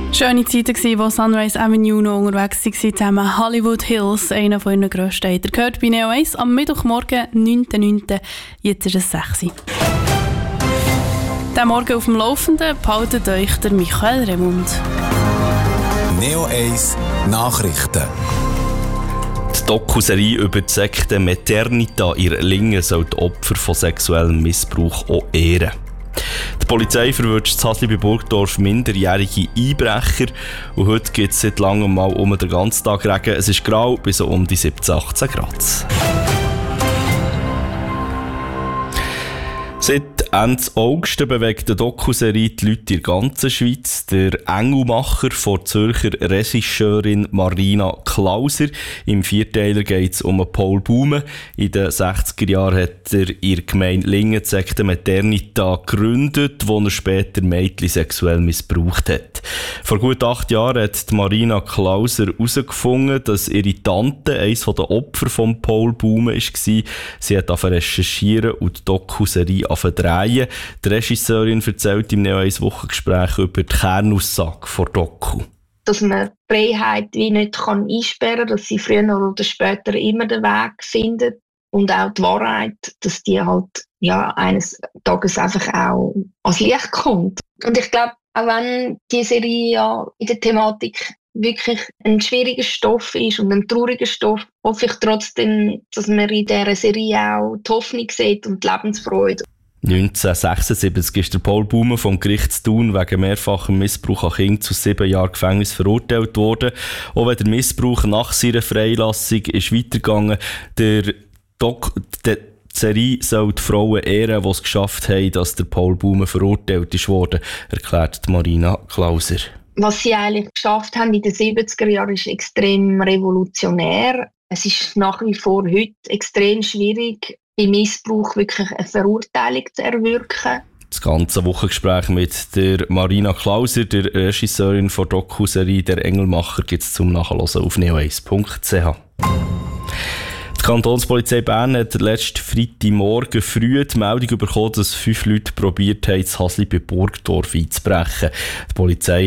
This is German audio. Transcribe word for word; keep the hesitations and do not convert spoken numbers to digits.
Schöne Zeiten, wo Sunrise Avenue noch unterwegs waren, zusammen Hollywood Hills, einer von ihren grössten. Ihr gehört bei Neo eins am Mittwochmorgen, neunten neunten Jetzt ist es sechs Uhr. Diesen Morgen auf dem Laufenden behaltet euch der Michael Remund. Neo eins Nachrichten. Die Doku-Serie über die Sekte Maternita in Erlingen soll die Opfer von sexuellem Missbrauch auch ehren. Die Polizei verwünscht in Hasli bei Burgdorf minderjährige Einbrecher und heute gibt es seit langem mal um den ganzen Tag Regen. Es ist grau bis so um die siebzehn, achtzehn Grad. Seit Ende August bewegt die Doku-Serie die Leute in der ganzen Schweiz. Der Engelmacher von Zürcher Regisseurin Marina Klauser. Im Vierteiler geht es um Paul Baume. In den sechziger Jahren hat er in der Gemeinde Lingen die Sekte Maternita gegründet, wo er später Mädchen sexuell missbraucht hat. Vor gut acht Jahren hat Marina Klauser herausgefunden, dass ihre Tante eines der Opfer von Paul Baume war. Sie hat angefangen recherchieren und die Doku-Serie drehen. Die Regisseurin erzählt im Neo eins Wochengespräch über die Kernaussage der Doku. Dass man die Freiheit wie nicht kann einsperren kann, dass sie früher oder später immer den Weg findet. Und auch die Wahrheit, dass die halt ja, eines Tages einfach auch ans Licht kommt. Und ich glaube, auch wenn die Serie ja in der Thematik wirklich ein schwieriger Stoff ist und ein trauriger Stoff, hoffe ich trotzdem, dass man in dieser Serie auch die Hoffnung sieht und die Lebensfreude. neunzehnhundertsechsundsiebzig ist der Paul Baume vom Gericht Thun wegen mehrfachem Missbrauch an Kindern zu sieben Jahren Gefängnis verurteilt worden. Auch wenn der Missbrauch nach seiner Freilassung ist weitergegangen, der Doc, die Serie soll die Frauen ehren, die es geschafft haben, dass der Paul Baume verurteilt ist worden, erklärt Marina Klauser. Was sie eigentlich geschafft haben in den siebziger Jahren ist extrem revolutionär. Es ist nach wie vor heute extrem schwierig, bei Missbrauch wirklich eine Verurteilung zu erwirken. Das ganze Wochengespräch mit der Marina Klauser, der Regisseurin der Doku-Serie «Der Engelmacher», gibt es zum Nachhören auf neo eins punkt c h. Die Kantonspolizei Bern hat letzten Freitagmorgen früh die Meldung bekommen, dass fünf Leute probiert haben, das Hasli bei Burgdorf einzubrechen. Die Polizei